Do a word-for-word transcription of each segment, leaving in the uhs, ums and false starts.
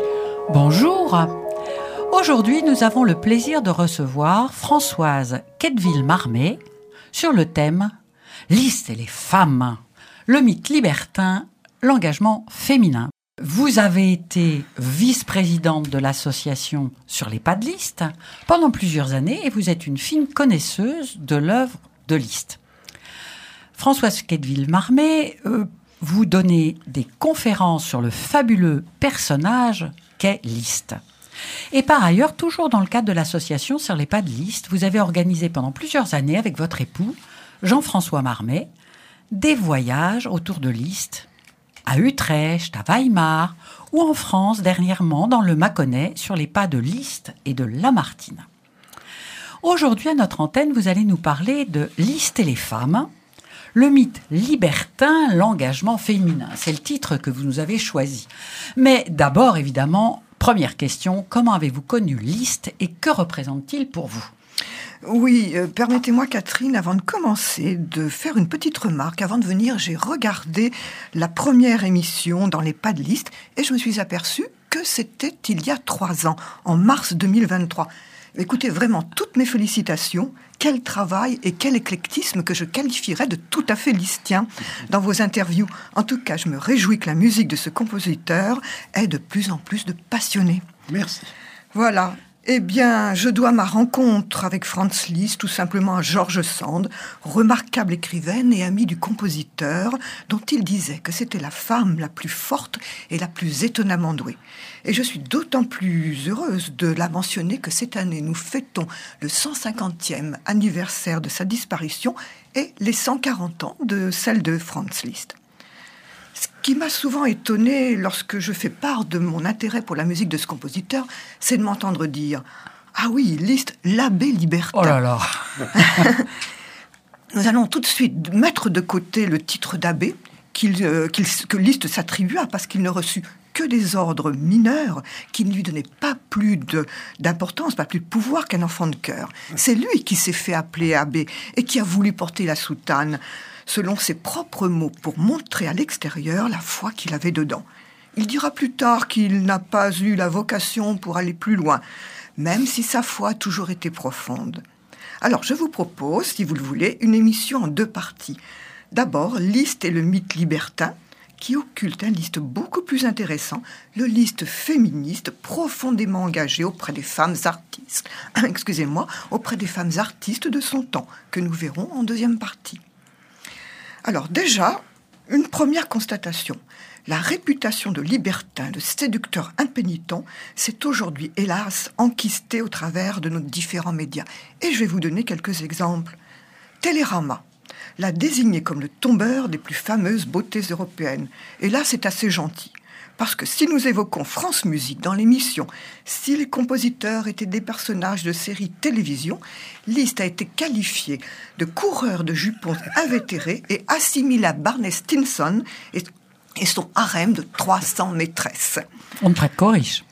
Bonjour. Aujourd'hui, nous avons le plaisir de recevoir Françoise Quetteville-Marmet sur le thème « Liszt et les femmes, le mythe libertin, l'engagement féminin ». Vous avez été vice-présidente de l'association Sur les pas de Liszt pendant plusieurs années et vous êtes une fine connaisseuse de l'œuvre de Liszt. Françoise Quetteville-Marmet, euh, vous donnez des conférences sur le fabuleux personnage qu'est Liszt. Et par ailleurs, toujours dans le cadre de l'association Sur les pas de Liszt, vous avez organisé pendant plusieurs années avec votre époux, Jean-François Marmet, des voyages autour de Liszt, à Utrecht, à Weimar, ou en France, dernièrement, dans le Mâconnais, sur les pas de Liszt et de Lamartine. Aujourd'hui, à notre antenne, vous allez nous parler de Liszt et les femmes, le mythe libertin, l'engagement féminin. C'est le titre que vous nous avez choisi. Mais d'abord, évidemment, première question, comment avez-vous connu Liszt et que représente-t-il pour vous ? Oui, euh, permettez-moi Catherine, avant de commencer, de faire une petite remarque. Avant de venir, j'ai regardé la première émission dans les pas de Liszt et je me suis aperçue que c'était il y a trois ans, en mars deux mille vingt-trois. Écoutez, vraiment, toutes mes félicitations. Quel travail et quel éclectisme que je qualifierais de tout à fait listien dans vos interviews. En tout cas, je me réjouis que la musique de ce compositeur ait de plus en plus de passionnés. Merci. Voilà. Eh bien, je dois ma rencontre avec Franz Liszt tout simplement à George Sand, remarquable écrivaine et amie du compositeur, dont il disait que c'était la femme la plus forte et la plus étonnamment douée. Et je suis d'autant plus heureuse de la mentionner que cette année, nous fêtons le cent cinquantième anniversaire de sa disparition et les cent quarante ans de celle de Franz Liszt. Ce qui m'a souvent étonnée lorsque je fais part de mon intérêt pour la musique de ce compositeur, c'est de m'entendre dire « Ah oui, Liszt, l'abbé libertin ». Oh là là. Nous allons tout de suite mettre de côté le titre d'abbé qu'il, euh, qu'il, que Liszt s'attribua parce qu'il ne reçut que des ordres mineurs qui ne lui donnaient pas plus de, d'importance, pas plus de pouvoir qu'un enfant de chœur. C'est lui qui s'est fait appeler abbé et qui a voulu porter la soutane selon ses propres mots, pour montrer à l'extérieur la foi qu'il avait dedans. Il dira plus tard qu'il n'a pas eu la vocation pour aller plus loin, même si sa foi a toujours été profonde. Alors, je vous propose, si vous le voulez, une émission en deux parties. D'abord, Liszt et le mythe libertin, qui occulte un Liszt beaucoup plus intéressant, le Liszt féministe profondément engagé auprès des femmes artistes, excusez-moi, auprès des femmes artistes de son temps, que nous verrons en deuxième partie. Alors déjà, une première constatation. La réputation de libertin, de séducteur impénitent, s'est aujourd'hui, hélas, enquistée au travers de nos différents médias. Et je vais vous donner quelques exemples. Télérama l'a désigné comme le tombeur des plus fameuses beautés européennes. Et là, c'est assez gentil. Parce que si nous évoquons France Musique dans l'émission, si les compositeurs étaient des personnages de séries télévision, Liszt a été qualifié de coureur de jupons invétéré et assimilé à Barney Stinson et, et son harem de trois cents maîtresses. On ne prête qu'aux riches.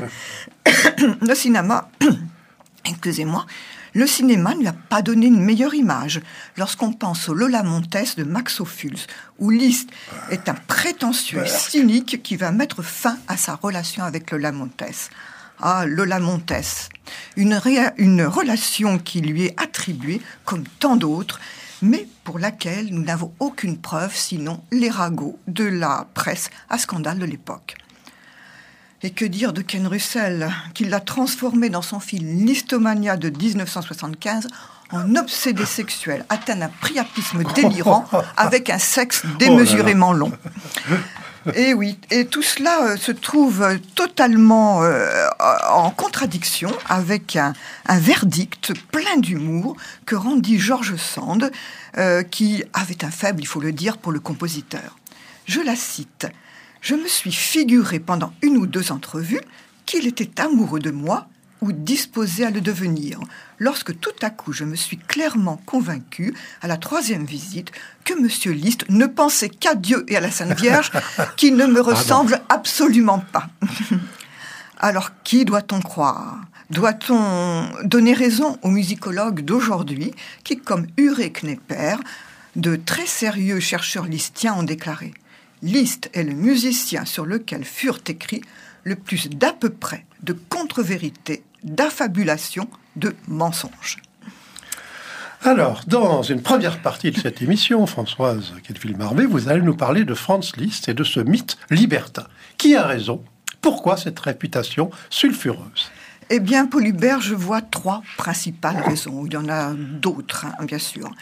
Le cinéma, excusez-moi, le cinéma ne lui a pas donné une meilleure image lorsqu'on pense au Lola Montès de Max Ophuls, où Liszt est un prétentieux cynique qui va mettre fin à sa relation avec Lola Montès. Ah, Lola Montès, une, ré- une relation qui lui est attribuée comme tant d'autres, mais pour laquelle nous n'avons aucune preuve, sinon les ragots de la presse à scandale de l'époque. Et que dire de Ken Russell, qui l'a transformé dans son film Listomania de dix-neuf cent soixante-quinze en obsédé sexuel, atteint d'un priapisme délirant avec un sexe démesurément long. Et oui, et tout cela euh, se trouve totalement euh, en contradiction avec un, un verdict plein d'humour que rendit George Sand, euh, qui avait un faible, il faut le dire, pour le compositeur. Je la cite. « Je me suis figuré pendant une ou deux entrevues qu'il était amoureux de moi ou disposé à le devenir, lorsque tout à coup je me suis clairement convaincu, à la troisième visite, que Monsieur Liszt ne pensait qu'à Dieu et à la Sainte Vierge, qui ne me ressemblent absolument pas. » Alors, qui doit-on croire ? Doit-on donner raison aux musicologues d'aujourd'hui, qui, comme Uré Knepper, de très sérieux chercheurs listiens ont déclaré « Liszt est le musicien sur lequel furent écrits le plus d'à peu près de contre-vérités, d'affabulations, de mensonges. Alors, dans une première partie de cette émission, Françoise Quetteville-Marmé, vous allez nous parler de Franz Liszt et de ce mythe libertin. Qui a raison ? Pourquoi cette réputation sulfureuse ? Eh bien, Paul Hubert, je vois trois principales raisons. Il y en a d'autres, hein, bien sûr.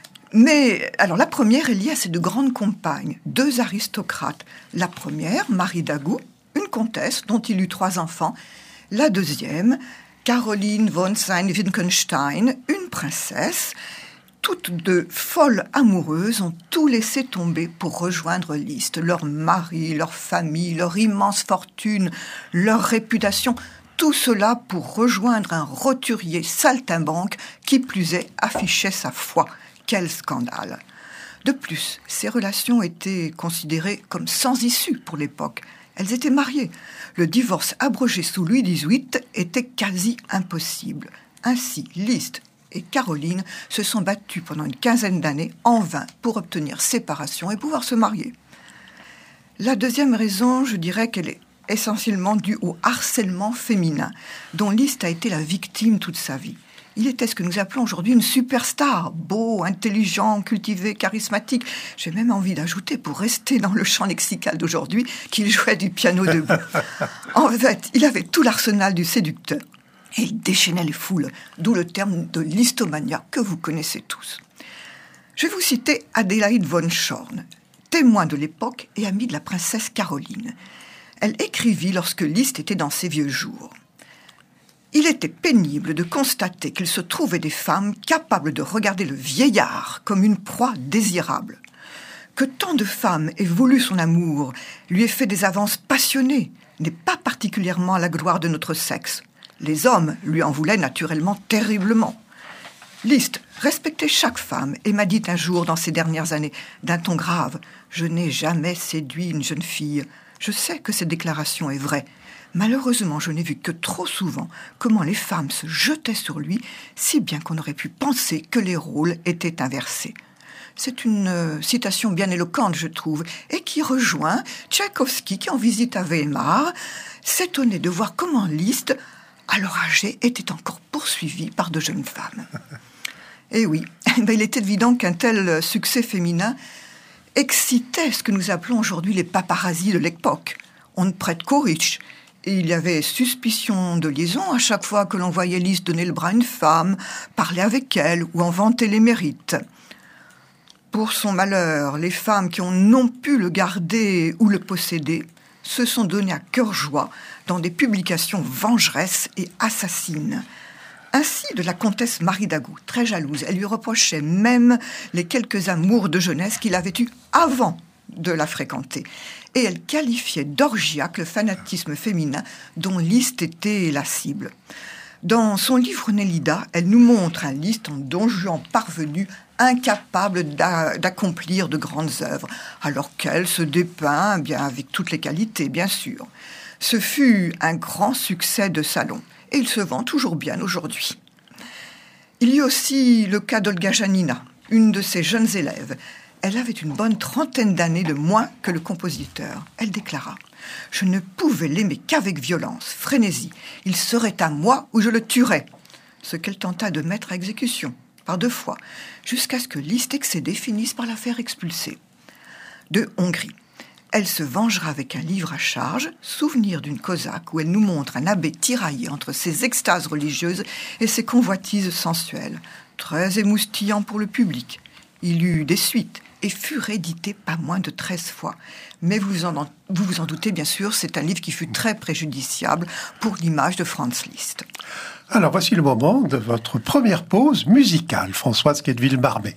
Mais, alors, la première est liée à ces deux grandes compagnes, deux aristocrates. La première, Marie d'Agoult, une comtesse dont il eut trois enfants. La deuxième, Caroline von Sayn-Wittgenstein, une princesse. Toutes deux folles amoureuses ont tout laissé tomber pour rejoindre Liszt. Leur mari, leur famille, leur immense fortune, leur réputation, tout cela pour rejoindre un roturier saltimbanque qui plus est affichait sa foi. Quel scandale! De plus, ces relations étaient considérées comme sans issue pour l'époque. Elles étaient mariées. Le divorce abrogé sous Louis dix-huit était quasi impossible. Ainsi, Liszt et Caroline se sont battus pendant une quinzaine d'années en vain pour obtenir séparation et pouvoir se marier. La deuxième raison, je dirais qu'elle est essentiellement due au harcèlement féminin, dont Liszt a été la victime toute sa vie. Il était ce que nous appelons aujourd'hui une superstar, beau, intelligent, cultivé, charismatique. J'ai même envie d'ajouter, pour rester dans le champ lexical d'aujourd'hui, qu'il jouait du piano debout. En fait, il avait tout l'arsenal du séducteur. Et il déchaînait les foules, d'où le terme de listomania que vous connaissez tous. Je vais vous citer Adélaïde von Schorn, témoin de l'époque et amie de la princesse Caroline. Elle écrivit lorsque Liszt était dans ses vieux jours. Il était pénible de constater qu'il se trouvait des femmes capables de regarder le vieillard comme une proie désirable. Que tant de femmes aient voulu son amour, lui aient fait des avances passionnées, n'est pas particulièrement à la gloire de notre sexe. Les hommes lui en voulaient naturellement terriblement. Liszt respectait chaque femme et m'a dit un jour dans ces dernières années, d'un ton grave, « Je n'ai jamais séduit une jeune fille. Je sais que cette déclaration est vraie. Malheureusement, je n'ai vu que trop souvent comment les femmes se jetaient sur lui, si bien qu'on aurait pu penser que les rôles étaient inversés. » C'est une euh, citation bien éloquente, je trouve, et qui rejoint Tchaïkovski, qui en visite à Weimar, s'étonnait de voir comment Liszt, alors âgé, était encore poursuivi par de jeunes femmes. Et oui, ben, il était évident qu'un tel succès féminin excitait ce que nous appelons aujourd'hui les paparazzis de l'époque. On ne prête qu'aux riches. Et il y avait suspicion de liaison à chaque fois que l'on voyait Liszt donner le bras à une femme, parler avec elle ou en vanter les mérites. Pour son malheur, les femmes qui ont non pu le garder ou le posséder se sont données à cœur joie dans des publications vengeresses et assassines. Ainsi de la comtesse Marie d'Agoult, très jalouse, elle lui reprochait même les quelques amours de jeunesse qu'il avait eus avant de la fréquenter. Et elle qualifiait d'orgiaque le fanatisme féminin dont Liszt était la cible. Dans son livre Nélida, elle nous montre un Liszt en don Juan parvenu, incapable d'a- d'accomplir de grandes œuvres, alors qu'elle se dépeint bien avec toutes les qualités, bien sûr. Ce fut un grand succès de salon, et il se vend toujours bien aujourd'hui. Il y a aussi le cas d'Olga Janina, une de ses jeunes élèves. Elle avait une bonne trentaine d'années de moins que le compositeur. Elle déclara « Je ne pouvais l'aimer qu'avec violence, frénésie. Il serait à moi ou je le tuerais. » Ce qu'elle tenta de mettre à exécution, par deux fois, jusqu'à ce que Liszt excédé finisse par la faire expulser. De Hongrie, elle se vengera avec un livre à charge, Souvenir d'une cosaque, où elle nous montre un abbé tiraillé entre ses extases religieuses et ses convoitises sensuelles. Très émoustillant pour le public. Il eut des suites et fut réédité pas moins de treize fois. Mais vous en, vous vous en doutez, bien sûr, c'est un livre qui fut très préjudiciable pour l'image de Franz Liszt. Alors, voici le moment de votre première pause musicale, Françoise Quetteville-Marmé.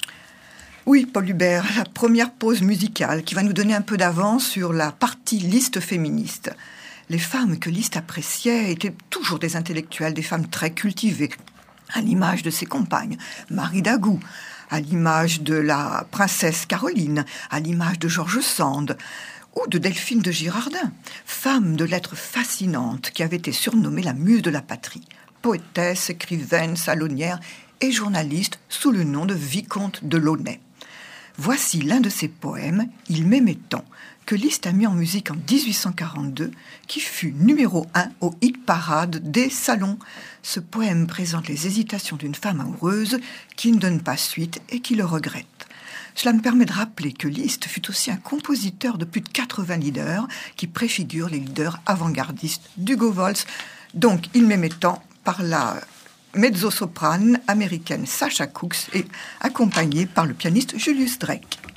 Oui, Paul Hubert, la première pause musicale qui va nous donner un peu d'avance sur la partie Liszt féministe. Les femmes que Liszt appréciait étaient toujours des intellectuelles, des femmes très cultivées, à l'image de ses compagnes, Marie d'Agoult, à l'image de la princesse Caroline, à l'image de George Sand, ou de Delphine de Girardin, femme de lettres fascinante qui avait été surnommée la muse de la patrie, poétesse, écrivaine, salonnière et journaliste sous le nom de Vicomte de Launay. Voici l'un de ses poèmes, Il m'aimait tant, que Liszt a mis en musique en dix-huit cent quarante-deux, qui fut numéro un au hit parade des salons. Ce poème présente les hésitations d'une femme amoureuse qui ne donne pas suite et qui le regrette. Cela me permet de rappeler que Liszt fut aussi un compositeur de plus de quatre-vingts leaders qui préfigurent les leaders avant-gardistes d'Hugo Wolf. Donc, Il m'aimait tant par la mezzo-soprane américaine Sasha Cooks et accompagnée par le pianiste Julius Drake.